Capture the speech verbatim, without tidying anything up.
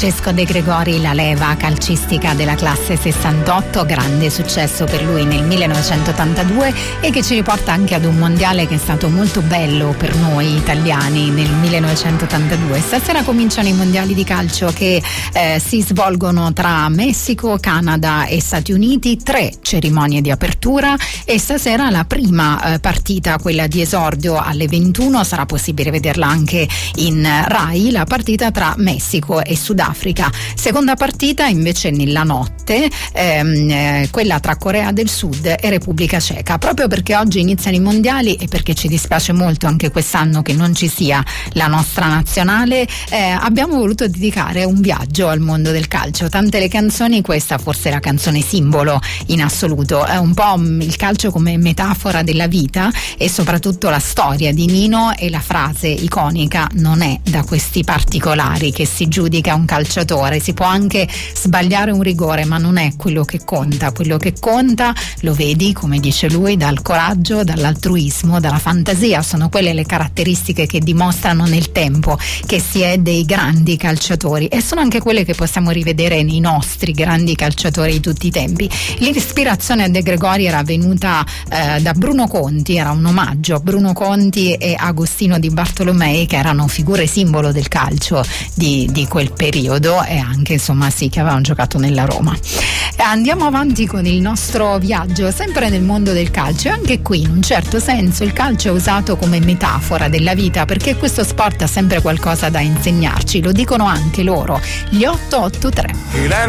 Francesco De Gregori, la leva calcistica della classe sessantotto, grande successo per lui nel millenovecentottantadue e che ci riporta anche ad un mondiale che è stato molto bello per noi italiani nel millenovecentottantadue. Stasera cominciano i mondiali di calcio che eh, si svolgono tra Messico, Canada e Stati Uniti, tre cerimonie di apertura e stasera la prima eh, partita, quella di esordio alle ventuno, sarà possibile vederla anche in Rai, la partita tra Messico e Sudafrica. Seconda partita invece nella notte, ehm, eh, quella tra Corea del Sud e Repubblica Ceca, proprio perché oggi iniziano i mondiali e perché ci dispiace molto anche quest'anno che non ci sia la nostra nazionale, eh, abbiamo voluto dedicare un viaggio al mondo del calcio. Tante le canzoni, questa forse è la canzone simbolo in assoluto, è un po' il calcio come metafora della vita e soprattutto la storia di Nino, e la frase iconica: non è da questi particolari che si giudica un calciatore, si può anche sbagliare un rigore ma non è quello che conta, quello che conta, lo vedi come dice lui, dal coraggio, dall'altruismo, dalla fantasia, sono quelle le caratteristiche che dimostrano nel tempo che si è dei grandi calciatori e sono anche quelle che possiamo rivedere nei nostri grandi calciatori di tutti i tempi. L'ispirazione a De Gregori era venuta eh, da Bruno Conti, era un omaggio a Bruno Conti e Agostino Di Bartolomei, che erano figure simbolo del calcio di, di quel periodo e anche insomma sì che avevano giocato nella Roma. E andiamo avanti con il nostro viaggio sempre nel mondo del calcio e anche qui in un certo senso il calcio è usato come metafora della vita, perché questo sport ha sempre qualcosa da insegnarci, lo dicono anche loro, gli otto otto tre.